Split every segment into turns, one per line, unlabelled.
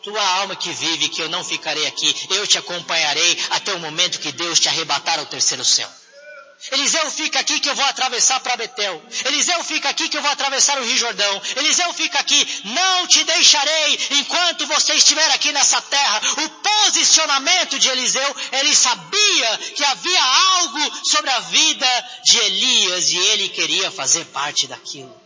tua alma que vive, que eu não ficarei aqui, eu te acompanharei até o momento que Deus te arrebatar ao terceiro céu. Eliseu, fica aqui que eu vou atravessar para Betel. Eliseu, fica aqui que eu vou atravessar o Rio Jordão. Eliseu, fica aqui, não te deixarei enquanto você estiver aqui nessa terra. O posicionamento de Eliseu, ele sabia que havia algo sobre a vida de Elias e ele queria fazer parte daquilo.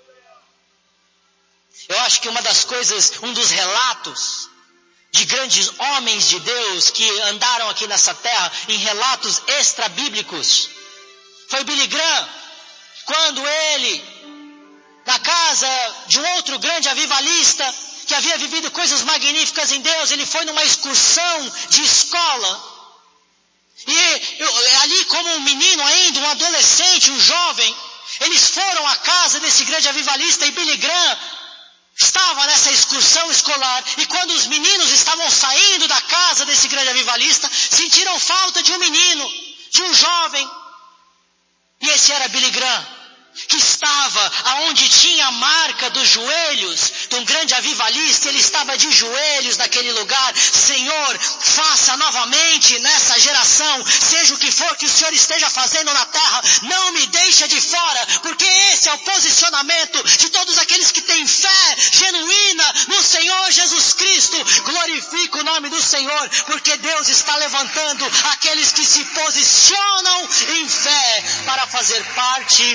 Eu acho que uma das coisas, um dos relatos de grandes homens de Deus que andaram aqui nessa terra, em relatos extra-bíblicos, foi Billy Graham, quando ele, na casa de um outro grande avivalista, que havia vivido coisas magníficas em Deus, ele foi numa excursão de escola, e ali como um menino ainda, um adolescente, um jovem, eles foram à casa desse grande avivalista, e Billy Graham estava nessa excursão escolar, e quando os meninos estavam saindo da casa desse grande avivalista, sentiram falta de um menino, de um jovem, e esse era Billy Graham, que estava aonde tinha a marca dos joelhos de um grande avivalista. Ele estava de joelhos naquele lugar. Senhor, faça novamente nessa geração, seja o que for que o Senhor esteja fazendo na terra, não me deixa de fora, porque esse é o posicionamento de todos aqueles que têm fé genuína no Senhor Jesus Cristo. Glorifica o nome do Senhor, porque Deus está levantando aqueles que se posicionam em fé para fazer parte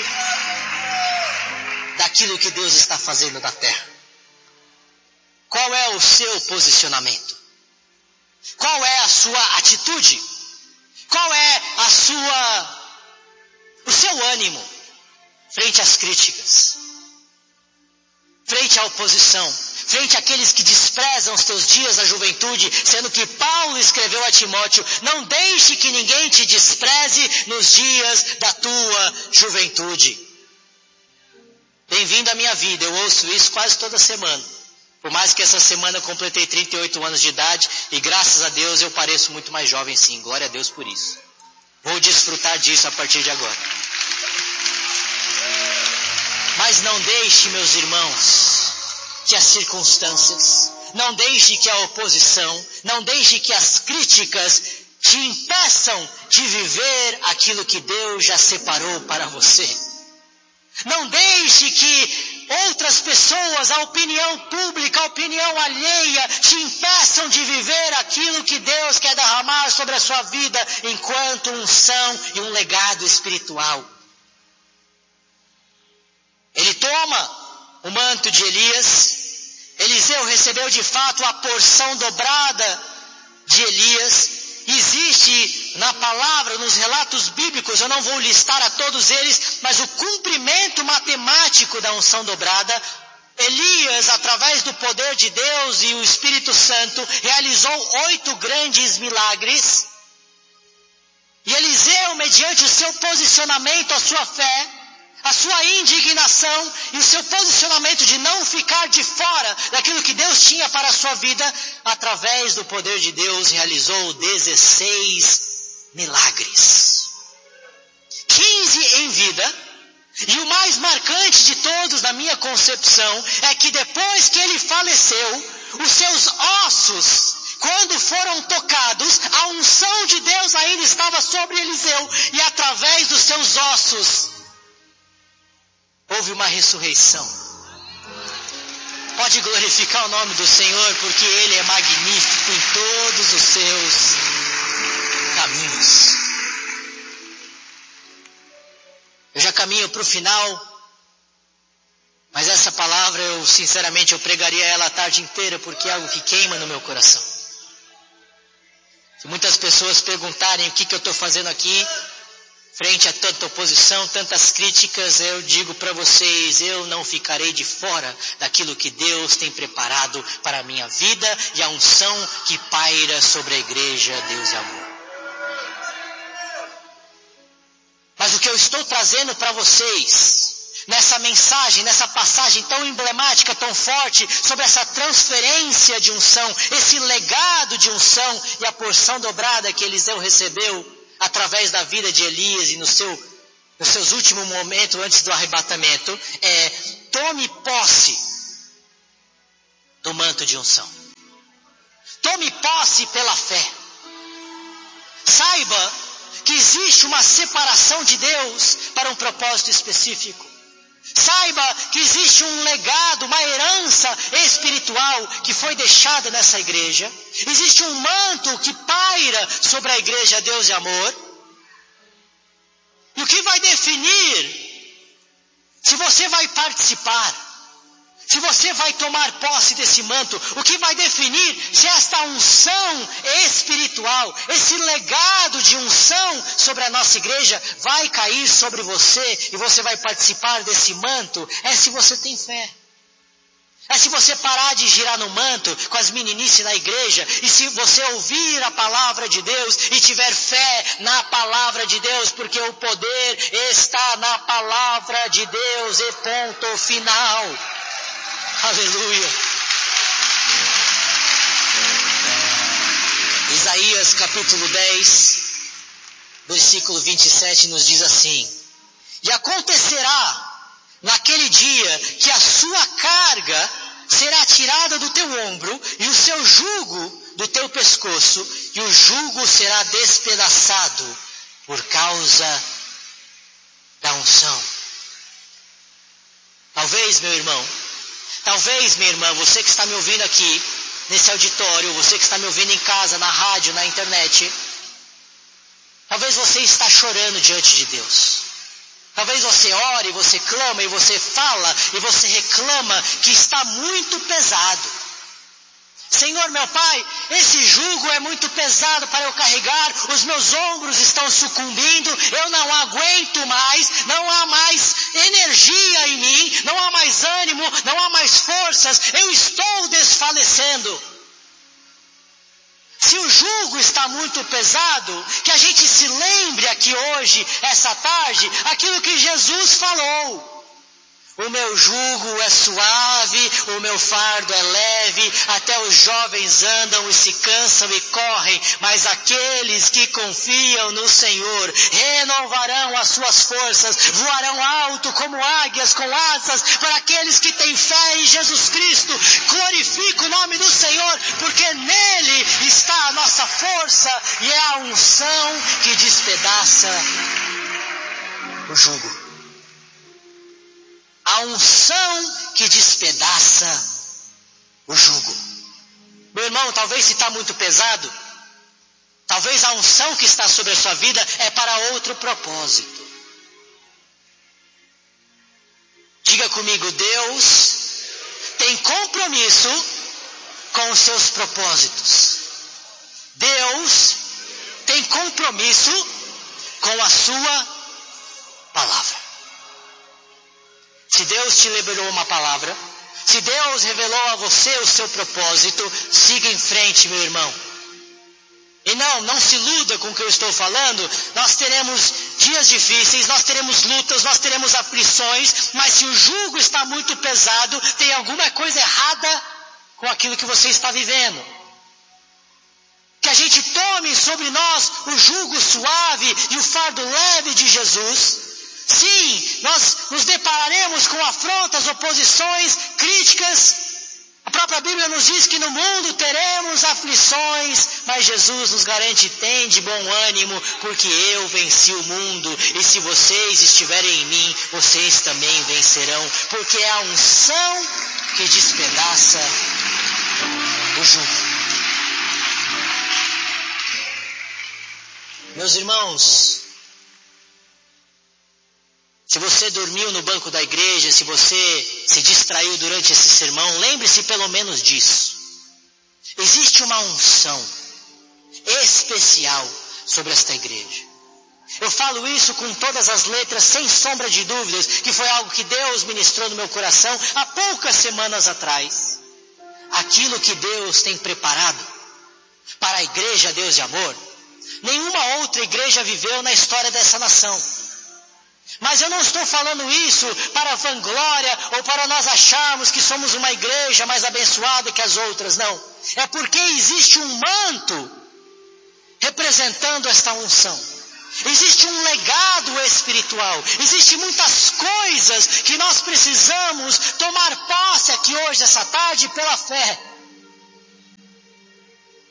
daquilo que Deus está fazendo na terra. Qual é o seu posicionamento? Qual é a sua atitude? Qual é o seu ânimo frente às críticas, frente à oposição, frente àqueles que desprezam os teus dias da juventude, sendo que Paulo escreveu a Timóteo: não deixe que ninguém te despreze nos dias da tua juventude. Bem-vindo à minha vida, eu ouço isso quase toda semana. Por mais que essa semana eu completei 38 anos de idade, e graças a Deus eu pareço muito mais jovem sim, glória a Deus por isso. Vou desfrutar disso a partir de agora. Mas não deixe, meus irmãos, que as circunstâncias, não deixe que a oposição, não deixe que as críticas te impeçam de viver aquilo que Deus já separou para você. Não deixe que outras pessoas, a opinião pública, a opinião alheia, te impeçam de viver aquilo que Deus quer derramar sobre a sua vida enquanto unção e um legado espiritual. Ele toma o manto de Elias. Eliseu recebeu de fato a porção dobrada de Elias. Existe na palavra, nos relatos bíblicos, eu não vou listar a todos eles, mas o cumprimento matemático da unção dobrada. Elias, através do poder de Deus e o Espírito Santo, realizou 8 grandes milagres. E Eliseu, mediante o seu posicionamento, a sua fé, a sua indignação e o seu posicionamento de não ficar de fora daquilo que Deus tinha para a sua vida, através do poder de Deus, realizou 16 milagres. 15 em vida, e o mais marcante de todos na minha concepção é que depois que ele faleceu, os seus ossos, quando foram tocados, a unção de Deus ainda estava sobre Eliseu, e através dos seus ossos houve uma ressurreição. Pode glorificar o nome do Senhor, porque Ele é magnífico em todos os seus caminhos. Eu já caminho para o final, mas essa palavra sinceramente eu pregaria ela a tarde inteira, porque é algo que queima no meu coração. Se muitas pessoas perguntarem o que eu estou fazendo aqui, frente a tanta oposição, tantas críticas, eu digo para vocês, eu não ficarei de fora daquilo que Deus tem preparado para a minha vida e a unção que paira sobre a igreja Deus é Amor. Mas o que eu estou trazendo para vocês, nessa mensagem, nessa passagem tão emblemática, tão forte, sobre essa transferência de unção, esse legado de unção e a porção dobrada que Eliseu recebeu, através da vida de Elias e nos seus últimos momentos antes do arrebatamento, tome posse do manto de unção. Tome posse pela fé. Saiba que existe uma separação de Deus para um propósito específico. Saiba que existe um legado, uma herança espiritual que foi deixada nessa igreja. Existe um manto que paira sobre a igreja Deus e Amor. E o que vai definir se você vai participar, se você vai tomar posse desse manto, o que vai definir se esta unção espiritual, esse legado de unção sobre a nossa igreja vai cair sobre você e você vai participar desse manto, é se você tem fé. É se você parar de girar no manto com as meninices na igreja e se você ouvir a palavra de Deus e tiver fé na palavra de Deus, porque o poder está na palavra de Deus e ponto final. Aleluia. Isaías capítulo 10, versículo 27 nos diz assim: E acontecerá naquele dia que a sua carga será tirada do teu ombro e o seu jugo do teu pescoço, e o jugo será despedaçado por causa da unção. Talvez, meu irmão, talvez, minha irmã, você que está me ouvindo aqui, nesse auditório, você que está me ouvindo em casa, na rádio, na internet, talvez você está chorando diante de Deus. Talvez você ore, você clama e você fala e você reclama que está muito pesado. Senhor meu Pai, esse jugo é muito pesado para eu carregar, os meus ombros estão sucumbindo, eu não aguento mais, não há mais energia em mim, não há mais ânimo, não há mais forças, eu estou desfalecendo. Se o jugo está muito pesado, que a gente se lembre aqui hoje, essa tarde, aquilo que Jesus falou. O meu jugo é suave, o meu fardo é leve, até os jovens andam e se cansam e correm, mas aqueles que confiam no Senhor renovarão as suas forças, voarão alto como águias com asas. Para aqueles que têm fé em Jesus Cristo, glorifica o nome do Senhor, porque nele está a nossa força e é a unção que despedaça o jugo. A unção que despedaça o jugo. Meu irmão, talvez se está muito pesado, talvez a unção que está sobre a sua vida é para outro propósito. Diga comigo, Deus tem compromisso com os seus propósitos. Deus tem compromisso com a sua palavra. Se Deus te liberou uma palavra, se Deus revelou a você o seu propósito, siga em frente, meu irmão. E não se iluda com o que eu estou falando. Nós teremos dias difíceis, nós teremos lutas, nós teremos aflições, mas se o jugo está muito pesado, tem alguma coisa errada com aquilo que você está vivendo. Que a gente tome sobre nós o jugo suave e o fardo leve de Jesus. Sim, nós nos depararemos com afrontas, oposições, críticas. A própria Bíblia nos diz que no mundo teremos aflições, mas Jesus nos garante: tem de bom ânimo, porque eu venci o mundo, e se vocês estiverem em mim, vocês também vencerão, porque é a unção que despedaça o jugo. Meus irmãos, se você dormiu no banco da igreja, se você se distraiu durante esse sermão, lembre-se pelo menos disso. Existe uma unção especial sobre esta igreja. Eu falo isso com todas as letras, sem sombra de dúvidas, que foi algo que Deus ministrou no meu coração há poucas semanas atrás. Aquilo que Deus tem preparado para a igreja Deus de Amor, nenhuma outra igreja viveu na história dessa nação. Mas eu não estou falando isso para vanglória ou para nós acharmos que somos uma igreja mais abençoada que as outras, não. É porque existe um manto representando esta unção. Existe um legado espiritual. Existem muitas coisas que nós precisamos tomar posse aqui hoje, essa tarde, pela fé.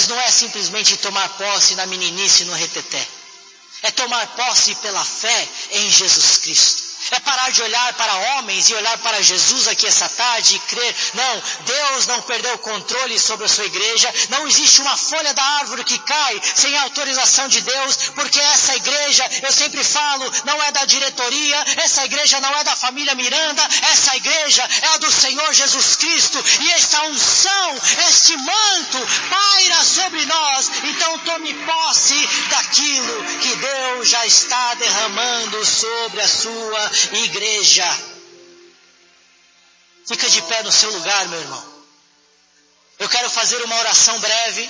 Mas não é simplesmente tomar posse na meninice e no reteté. É tomar posse pela fé em Jesus Cristo. É parar de olhar para homens e olhar para Jesus aqui essa tarde e crer. Não, Deus não perdeu o controle sobre a sua igreja. Não existe uma folha da árvore que cai sem a autorização de Deus, porque essa igreja, eu sempre falo, não é da diretoria, essa igreja não é da família Miranda, essa igreja é a do Senhor Jesus Cristo. E esta unção, este manto paira sobre nós. Então tome posse daquilo que Deus já está derramando sobre a sua igreja. Fica de pé no seu lugar, meu irmão. Eu quero fazer uma oração breve.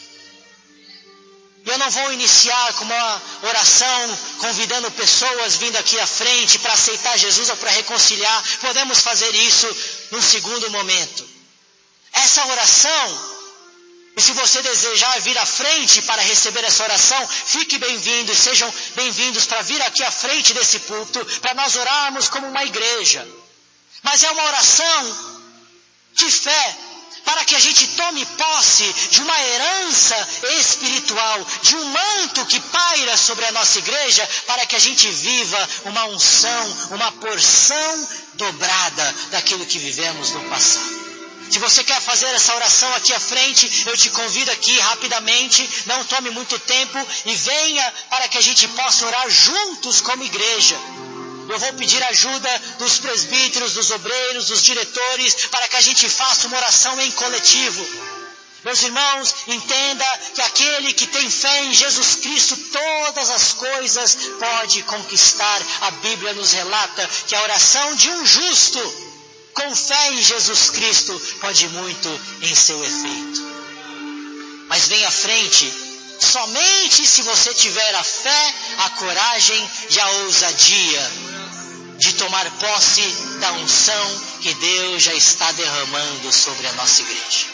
Eu não vou iniciar com uma oração convidando pessoas vindo aqui à frente para aceitar Jesus ou para reconciliar. Podemos fazer isso num segundo momento. Essa oração, e se você desejar vir à frente para receber essa oração, fique bem-vindo e sejam bem-vindos para vir aqui à frente desse púlpito, para nós orarmos como uma igreja. Mas é uma oração de fé, para que a gente tome posse de uma herança espiritual, de um manto que paira sobre a nossa igreja, para que a gente viva uma unção, uma porção dobrada daquilo que vivemos no passado. Se você quer fazer essa oração aqui à frente, eu te convido aqui rapidamente, não tome muito tempo e venha para que a gente possa orar juntos como igreja. Eu vou pedir ajuda dos presbíteros, dos obreiros, dos diretores, para que a gente faça uma oração em coletivo. Meus irmãos, entenda que aquele que tem fé em Jesus Cristo, todas as coisas pode conquistar. A Bíblia nos relata que a oração de um justo, com fé em Jesus Cristo, pode muito em seu efeito. Mas vem à frente, somente se você tiver a fé, a coragem e a ousadia de tomar posse da unção que Deus já está derramando sobre a nossa igreja.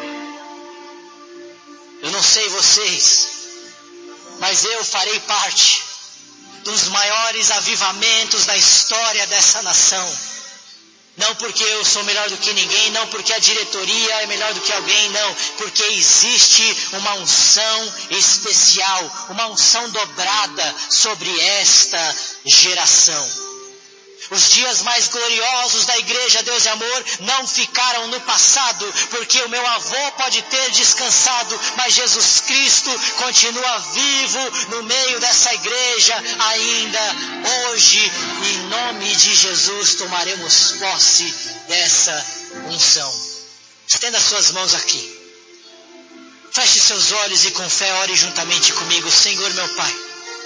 Eu não sei vocês, mas eu farei parte dos maiores avivamentos da história dessa nação. Não porque eu sou melhor do que ninguém, não porque a diretoria é melhor do que alguém, não. Porque existe uma unção especial, uma unção dobrada sobre esta geração. Os dias mais gloriosos da igreja Deus e Amor não ficaram no passado, porque o meu avô pode ter descansado, mas Jesus Cristo continua vivo no meio dessa igreja ainda hoje. E em nome de Jesus tomaremos posse dessa unção. Estenda suas mãos aqui. Feche seus olhos e com fé ore juntamente comigo. Senhor meu Pai,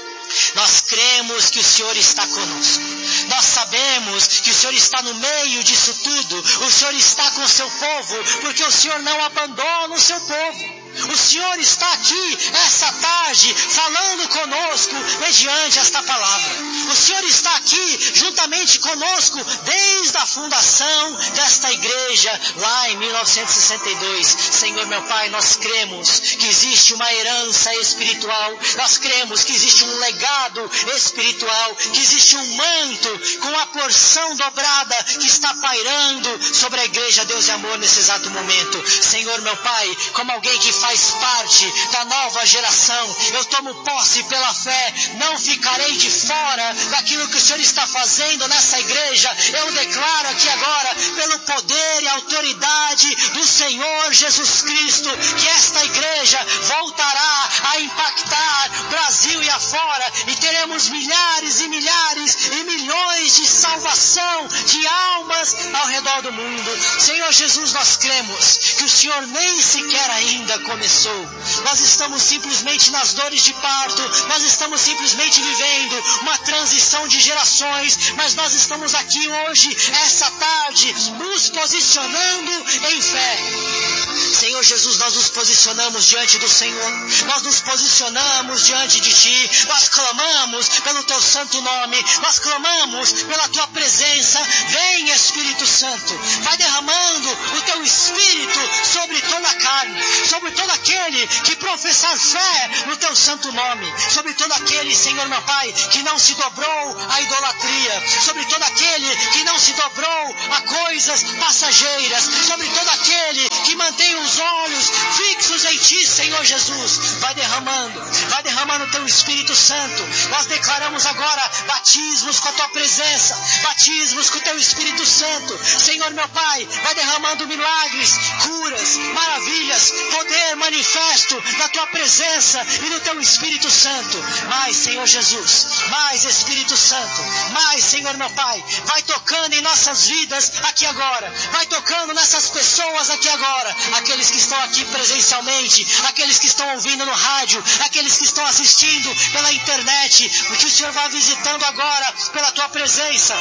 nós cremos que o Senhor está conosco. Nós sabemos que o Senhor está no meio disso tudo. O Senhor está com o seu povo, porque o Senhor não abandona o seu povo. O Senhor está aqui essa tarde falando conosco mediante esta palavra. O Senhor está aqui juntamente conosco desde a fundação desta igreja lá em 1962. Senhor meu Pai, nós cremos que existe uma herança espiritual. Nós cremos que existe um legado espiritual, que existe um manto com a porção dobrada que está pairando sobre a igreja Deus e Amor nesse exato momento. Senhor meu Pai, como alguém que faz parte da nova geração, eu tomo posse pela fé, não ficarei de fora daquilo que o Senhor está fazendo nessa igreja. Eu declaro aqui agora, pelo poder e autoridade do Senhor Jesus Cristo, que esta igreja voltará a impactar Brasil e afora, e teremos milhares e milhares e milhões de salvação de almas ao redor do mundo. Senhor Jesus, nós cremos que o Senhor nem sequer ainda começou. Nós estamos simplesmente nas dores de parto, nós estamos simplesmente vivendo uma transição de gerações, mas nós estamos aqui hoje, essa tarde, nos posicionando em fé. Senhor Jesus, nós nos posicionamos diante do Senhor, nós nos posicionamos diante de Ti, nós clamamos pelo Teu santo nome, nós clamamos pela Tua presença. Vem, Espírito Santo, vai derramando o Teu Espírito sobre toda a carne, sobre todo aquele que professar fé no Teu santo nome, sobre todo aquele, Senhor meu Pai, que não se dobrou à idolatria, sobre todo aquele que não se dobrou a coisas passageiras, sobre todo aquele que mantém os olhos fixos em Ti, Senhor Jesus, vai derramando o Teu Espírito Santo. Nós declaramos agora batismos com a Tua presença, batismos com o Teu Espírito Santo. Senhor meu Pai, vai derramando milagres, curas, maravilhas, poder manifesto na Tua presença e no Teu Espírito Santo. Mais, Senhor Jesus, mais Espírito Santo, mais, Senhor meu Pai, vai tocando em nossas vidas aqui agora, vai tocando nessas pessoas aqui agora, aqueles que estão aqui presencialmente, aqueles que estão ouvindo no rádio, aqueles que estão assistindo pela internet, que o Senhor vai visitando agora pela Tua presença.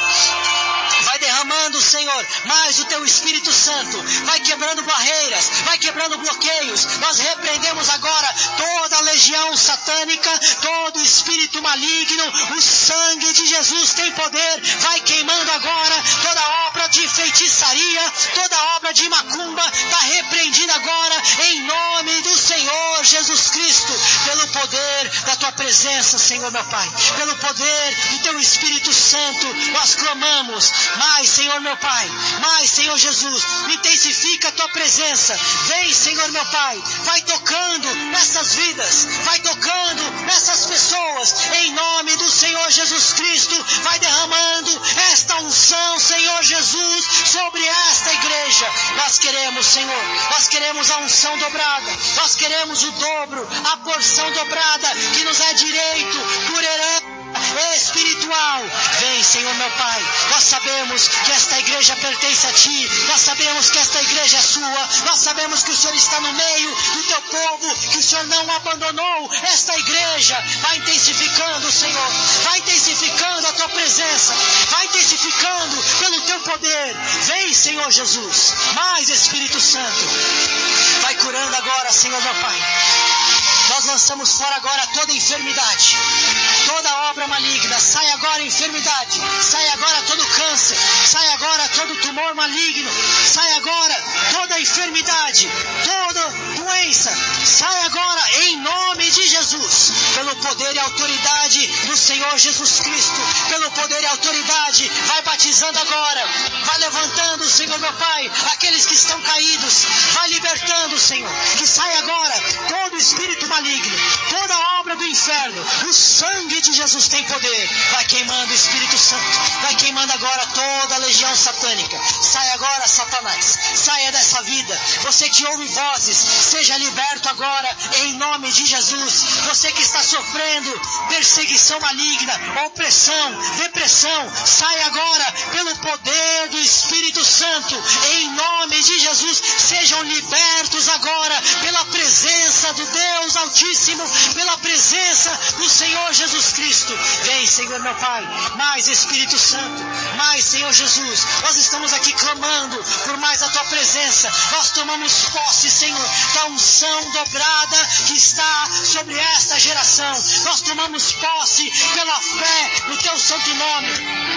Vai derramando, Senhor, mais o Teu Espírito Santo, vai quebrando barreiras, vai quebrando bloqueios. Nós repreendemos agora toda a legião satânica, todo espírito maligno. O sangue de Jesus tem poder, vai queimando agora toda obra de feitiçaria, toda obra de macumba, está repreendida agora em nome do Senhor Jesus Cristo, pelo poder da Tua presença, Senhor meu Pai, pelo poder do Teu Espírito Santo. Nós clamamos, mais, Senhor meu Pai, mais, Senhor Jesus, intensifica a Tua presença. Vem, Senhor meu Pai, vai tocando nessas vidas, vai tocando nessas pessoas, em nome do Senhor Jesus Cristo. Vai derramando esta unção, Senhor Jesus, sobre esta igreja. Nós queremos, Senhor, nós queremos a unção dobrada, nós queremos o dobro, a porção dobrada que nos é direito por herança espiritual. Vem, Senhor meu Pai, nós sabemos que esta igreja pertence a Ti, nós sabemos que esta igreja é Sua, nós sabemos que o Senhor está no meio do Teu povo, que o Senhor não abandonou esta igreja. Vai intensificando, Senhor, vai intensificando a Tua presença, vai intensificando pelo Teu poder. Vem, Senhor Jesus, mais Espírito Santo, vai curando agora, Senhor meu Pai. Nós lançamos fora agora toda enfermidade, toda obra maligna. Sai agora enfermidade, sai agora todo câncer, sai agora todo tumor maligno, sai agora toda enfermidade, toda doença, sai agora em nome de Jesus, pelo poder e autoridade do Senhor Jesus Cristo, pelo poder e autoridade. Vai batizando agora, vai levantando, Senhor meu Pai, aqueles que estão caídos, vai libertando, Senhor, que sai agora todo espírito maligno, toda obra do inferno. O sangue de Jesus tem poder. Vai queimando o Espírito Santo, vai queimando agora toda a legião satânica. Sai agora, Satanás, saia dessa vida. Você que ouve vozes, seja liberto agora em nome de Jesus. Você que está sofrendo perseguição maligna, opressão, depressão, sai agora pelo poder do Espírito Santo em nome de Jesus. Sejam libertos agora pela presença do Deus Altíssimo, pela presença do Senhor Jesus Cristo. Vem, Senhor meu Pai, mais Espírito Santo, mais, Senhor Jesus. Nós estamos aqui clamando por mais a Tua presença. Nós tomamos posse, Senhor, da unção dobrada que está sobre esta geração. Nós tomamos posse pela fé no Teu santo nome.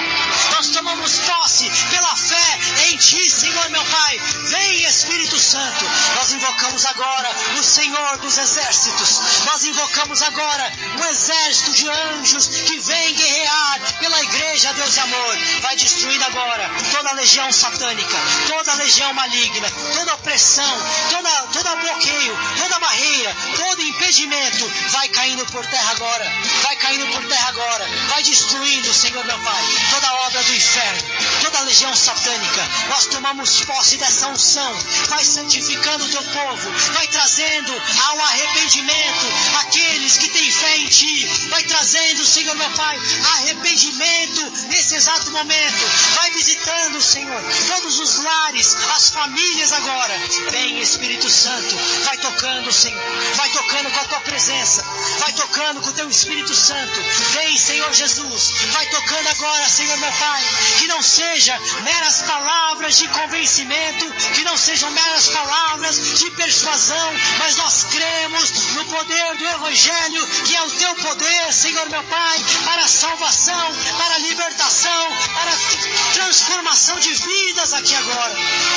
Nós tomamos posse pela fé em Ti, Senhor meu Pai. Vem, Espírito Santo. Nós invocamos agora o Senhor dos exércitos. Nós invocamos agora um exército de anjos que vem guerrear pela igreja, Deus e amor. Vai destruindo agora toda a legião satânica, toda a legião maligna, toda opressão, todo bloqueio, toda barreira, todo impedimento. Vai caindo por terra agora, vai caindo por terra agora. Vai destruindo, Senhor meu Pai, toda obra do inferno, toda a legião satânica. Nós tomamos posse dessa unção. Vai santificando o Teu povo, vai trazendo ao arrependimento aqueles que têm fé em Ti. Vai trazendo, Senhor meu Pai, arrependimento nesse exato momento. Vai visitando, Senhor, todos os lares, as famílias agora. Vem, Espírito Santo, vai tocando, Senhor, vai tocando com a Tua presença, vai tocando com o Teu Espírito Santo. Vem, Senhor Jesus, vai tocando agora, Senhor meu Pai, que não seja meras palavras de convencimento, que não sejam meras palavras de persuasão, mas nós cremos no poder do Evangelho, que é o Teu poder, Senhor meu Pai, para a salvação, para a libertação, para a transformação de vidas aqui agora.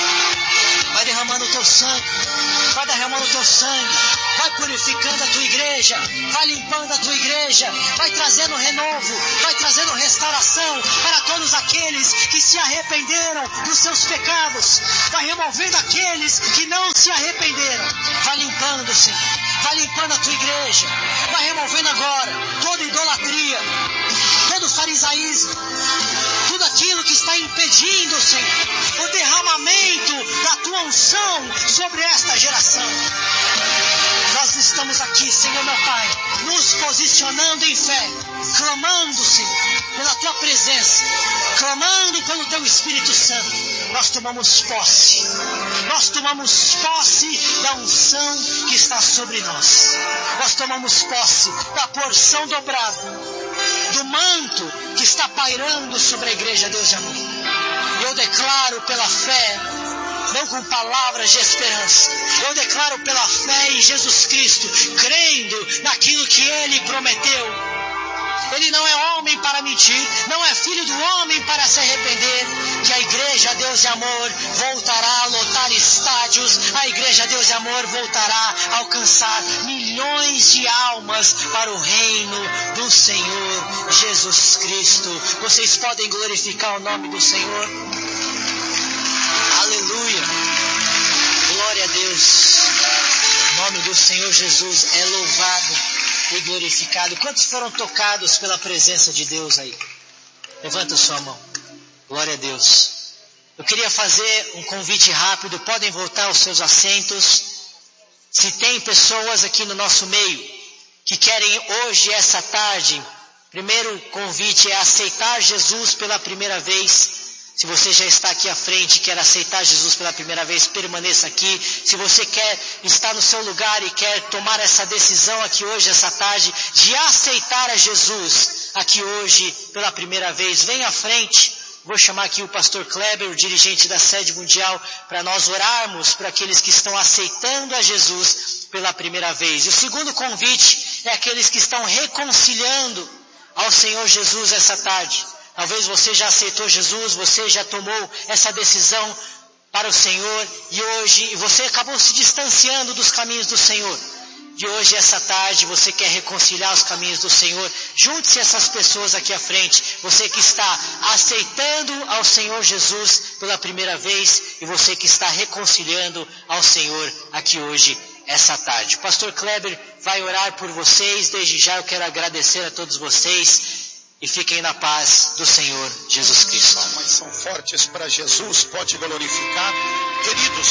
Vai derramando o Teu sangue, vai derramando o Teu sangue, vai purificando a Tua igreja, vai limpando a Tua igreja, vai trazendo renovo, vai trazendo restauração para todos aqueles que se arrependeram dos seus pecados, vai removendo aqueles que não se arrependeram arrependeram. Vai limpando, Senhor. Vai limpando a tua igreja. Vai removendo agora toda idolatria, todo farisaísmo, tudo aquilo que está impedindo, Senhor, o derramamento da tua unção sobre esta geração. Nós estamos aqui, Senhor meu Pai, nos posicionando em fé, clamando, Senhor, pela tua presença, clamando pelo teu Espírito Santo. Nós tomamos posse da unção que está sobre nós. Nós tomamos posse da porção dobrada, do manto que está pairando sobre a igreja, Deus de amor. E eu declaro pela fé, não com palavras de esperança, eu declaro pela fé em Jesus Cristo, crendo naquilo que Ele prometeu. Ele não é homem para mentir, não é filho do homem para se arrepender, que a igreja Deus de amor voltará a lotar estádios, a igreja Deus de amor voltará a alcançar milhões de almas para o reino do Senhor Jesus Cristo. Vocês podem glorificar o nome do Senhor? Aleluia! Glória a Deus! O nome do Senhor Jesus é louvado e glorificado. Quantos foram tocados pela presença de Deus aí? Levanta sua mão. Glória a Deus. Eu queria fazer um convite rápido. Podem voltar aos seus assentos. Se tem pessoas aqui no nosso meio que querem hoje, essa tarde, primeiro convite é aceitar Jesus pela primeira vez. Se você já está aqui à frente e quer aceitar Jesus pela primeira vez, permaneça aqui. Se você quer estar no seu lugar e quer tomar essa decisão aqui hoje, essa tarde, de aceitar a Jesus aqui hoje pela primeira vez, vem à frente. Vou chamar aqui o pastor Kleber, o dirigente da sede mundial, para nós orarmos para aqueles que estão aceitando a Jesus pela primeira vez. E o segundo convite é aqueles que estão reconciliando ao Senhor Jesus essa tarde. Talvez você já aceitou Jesus, você já tomou essa decisão para o Senhor e hoje você acabou se distanciando dos caminhos do Senhor. E hoje, essa tarde, você quer reconciliar os caminhos do Senhor. Junte-se essas pessoas aqui à frente. Você que está aceitando ao Senhor Jesus pela primeira vez e você que está reconciliando ao Senhor aqui hoje, essa tarde. O pastor Kleber vai orar por vocês. Desde já eu quero agradecer a todos vocês. E fiquem na paz do Senhor Jesus Cristo.
Palmas são fortes para Jesus, pode glorificar. Queridos,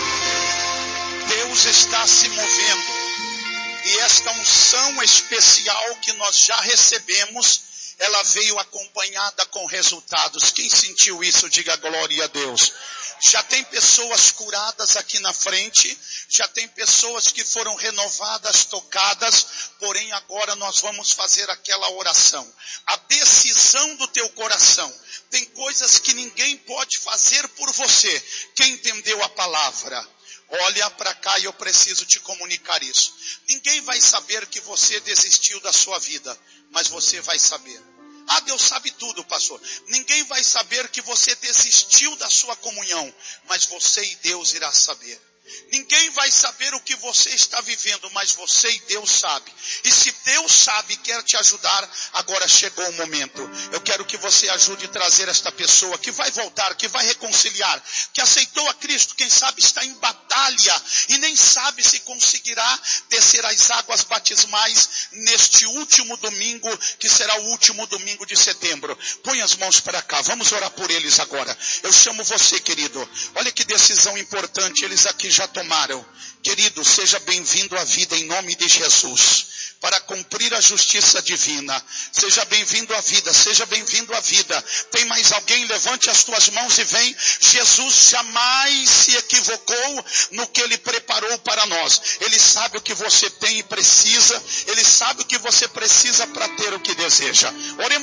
Deus está se movendo. E esta unção especial que nós já recebemos, ela veio acompanhada com resultados. Quem sentiu isso, diga glória a Deus. Já tem pessoas curadas aqui na frente, já tem pessoas que foram renovadas, tocadas, porém agora nós vamos fazer aquela oração. A decisão do teu coração. Tem coisas que ninguém pode fazer por você. Quem entendeu a palavra? Olha para cá e eu preciso te comunicar isso. Ninguém vai saber que você desistiu da sua vida, mas você vai saber. Ah, Deus sabe tudo, pastor. Ninguém vai saber que você desistiu da sua comunhão, mas você e Deus irá saber. Ninguém vai saber o que você está vivendo, mas você e Deus sabe. E se Deus sabe e quer te ajudar, agora chegou o momento. Eu quero que você ajude a trazer esta pessoa que vai voltar, que vai reconciliar, que aceitou a Cristo, quem sabe está em batalha e nem sabe se conseguirá descer as águas batismais neste último domingo, que será o último domingo de setembro. Põe as mãos para cá, vamos orar por eles agora. Eu chamo você, querido. Olha que decisão importante, eles aqui já tomaram. Querido, seja bem-vindo à vida em nome de Jesus, para cumprir a justiça divina. Seja bem-vindo à vida, seja bem-vindo à vida. Tem mais alguém? Levante as tuas mãos e vem. Jesus jamais se equivocou no que Ele preparou para nós. Ele sabe o que você tem e precisa. Ele sabe o que você precisa para ter o que deseja. Oremos.